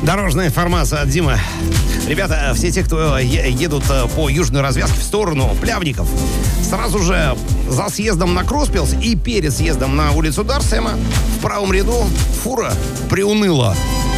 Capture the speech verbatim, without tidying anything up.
Дорожная информация от Димы. Ребята, все те, кто едут по южной развязке в сторону Плявников, сразу же за съездом на Кроспилс и перед съездом на улицу Дарсема в правом ряду фура приуныла.